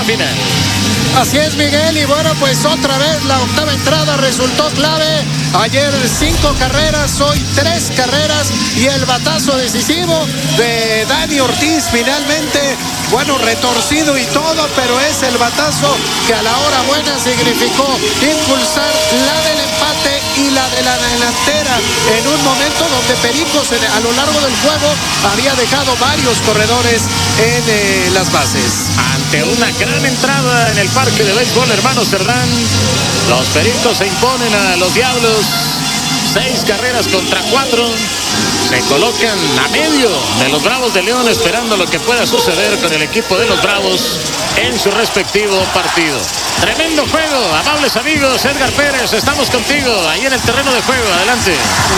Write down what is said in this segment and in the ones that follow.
final. Así es, Miguel, y bueno, pues otra vez la octava entrada resultó clave. Ayer 5 carreras, hoy 3 carreras y el batazo decisivo de Dani Ortiz finalmente, bueno, retorcido y todo, pero es el batazo que a la hora buena significó impulsar la del empate y la de la delantera en un momento donde Pericos a lo largo del juego había dejado varios corredores en las bases. Ante una gran entrada en el parque de béisbol Hermano Cerdán, los Pericos se imponen a los Diablos 6 carreras contra 4. Se colocan a medio de los Bravos de León, esperando lo que pueda suceder con el equipo de los Bravos en su respectivo partido. Tremendo juego, amables amigos. Edgar Pérez, estamos contigo ahí en el terreno de juego. Adelante.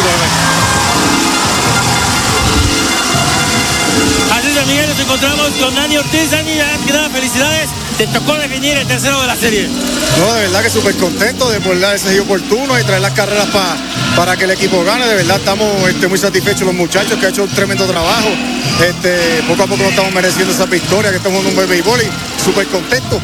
Así es, Miguel, nos encontramos con Dani Ortiz. Dani, que nada, felicidades. Te tocó definir el tercero de la serie. No, de verdad que súper contento de poder dar ese giro oportuno y traer las carreras para que el equipo gane. De verdad estamos muy satisfechos los muchachos que han hecho un tremendo trabajo. Poco a poco nos estamos mereciendo esa victoria, que estamos en un buen béisbol y súper contentos.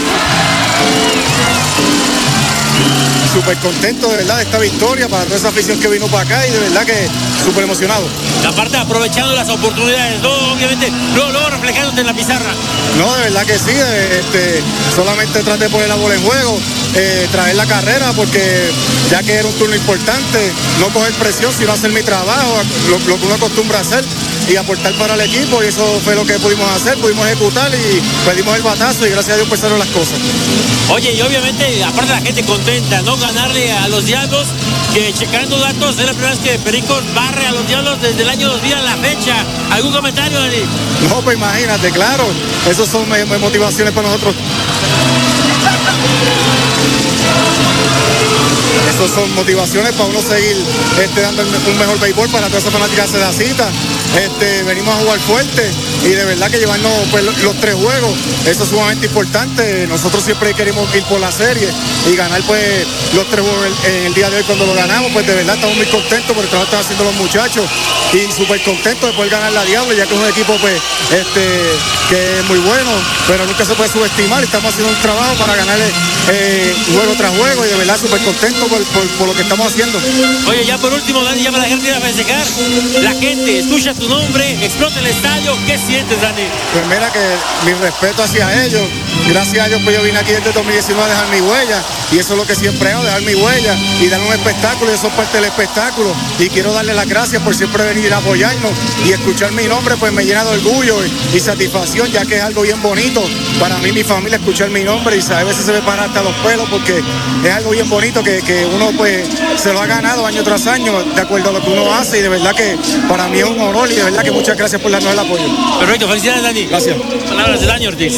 Súper contento de verdad de esta victoria para toda esa afición que vino para acá y de verdad que súper emocionado. Aparte aprovechando las oportunidades, no, obviamente, luego reflejándote en la pizarra. No, de verdad que sí, solamente traté de poner la bola en juego, traer la carrera porque ya que era un turno importante, no coger presión sino hacer mi trabajo, lo que uno acostumbra a hacer y aportar para el equipo, y eso fue lo que pudimos hacer, pudimos ejecutar y pedimos el batazo y gracias a Dios pasaron las cosas. Oye, y obviamente, aparte la gente contenta, ¿no? Ganarle a los Diablos, que checando datos, es la primera vez que Pericos barre a los Diablos desde el año 2000 a la fecha. ¿Algún comentario, Dani? No, pues imagínate, claro, esos son motivaciones para nosotros. Esas son motivaciones para uno seguir dando un mejor béisbol para toda esa fanática de la cita. Venimos a jugar fuerte y de verdad que llevarnos pues, los 3 juegos, eso es sumamente importante. Nosotros siempre queremos ir por la serie y ganar pues los 3 juegos en el día de hoy. Cuando lo ganamos, pues de verdad estamos muy contentos por el trabajo que están haciendo los muchachos y súper contentos de poder ganar la Diablo, ya que es un equipo pues que es muy bueno, pero nunca se puede subestimar. Estamos haciendo un trabajo para ganarle juego tras juego y de verdad súper contentos por lo que estamos haciendo. Oye, ya por último, Dani, ya para la gente ir a festejar, la gente escucha tu nombre, explota el estadio. ¿Qué sientes, Dani? Pues mira que mi respeto hacia ellos, gracias a ellos pues yo vine aquí desde 2019 a dejar mi huella y eso es lo que siempre hago, dejar mi huella y dar un espectáculo, y eso es parte del espectáculo y quiero darle las gracias por siempre venir a apoyarnos y escuchar mi nombre pues me llena de orgullo y satisfacción, ya que es algo bien bonito para mí, mi familia, escuchar mi nombre y a veces se me para hasta los pelos porque es algo bien bonito que uno pues se lo ha ganado año tras año de acuerdo a lo que uno hace y de verdad que para mí es un honor y de verdad que muchas gracias por darnos el apoyo. Perfecto, felicidades, Dani. Gracias. Palabras de Dani Ortiz.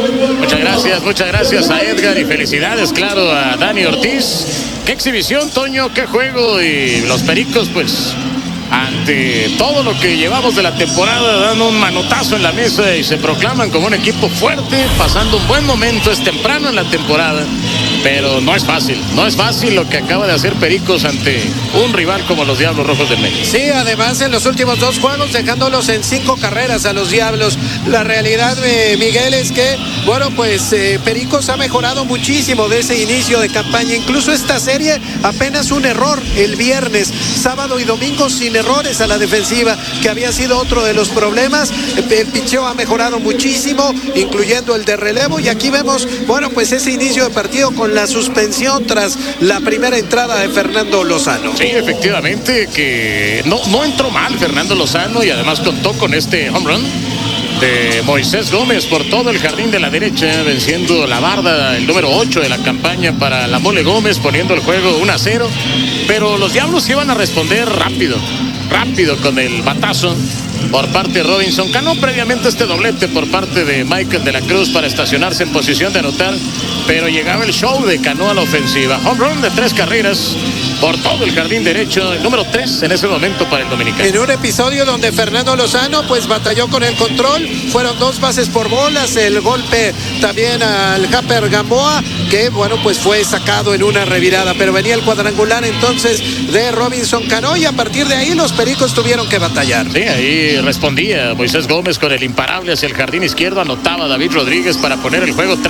Muchas gracias a Edgar y felicidades, claro, a Dani Ortiz. Qué exhibición, Toño, qué juego, y los Pericos pues ante todo lo que llevamos de la temporada dan un manotazo en la mesa y se proclaman como un equipo fuerte, pasando un buen momento. Es temprano en la temporada, pero no es fácil lo que acaba de hacer Pericos ante un rival como los Diablos Rojos del México. Sí, además en los últimos 2 juegos dejándolos en 5 carreras a los Diablos. La realidad, Miguel, es que, bueno, pues Pericos ha mejorado muchísimo de ese inicio de campaña. Incluso esta serie apenas un error el viernes, sábado y domingo sin errores a la defensiva, que había sido otro de los problemas. El picheo ha mejorado muchísimo, incluyendo el de relevo, y aquí vemos, bueno, pues ese inicio de partido con la suspensión tras la primera entrada de Fernando Lozano. Sí, efectivamente, que no entró mal Fernando Lozano y además contó con este home run de Moisés Gómez por todo el jardín de la derecha, venciendo la barda, el número 8 de la campaña para la Mole Gómez, poniendo el juego 1-0. Pero los Diablos iban a responder rápido con el batazo por parte de Robinson Cano. Previamente este doblete por parte de Michael de la Cruz para estacionarse en posición de anotar, pero llegaba el show de Cano a la ofensiva. Home run de 3 carreras por todo el jardín derecho, el número 3 en ese momento para el dominicano. En un episodio donde Fernando Lozano pues batalló con el control, fueron 2 bases por bolas, el golpe también al Japper Gamboa, que bueno pues fue sacado en una revirada, pero venía el cuadrangular entonces de Robinson Cano y a partir de ahí los Pericos tuvieron que batallar. Sí, ahí respondía Moisés Gómez con el imparable hacia el jardín izquierdo, anotaba David Rodríguez para poner el juego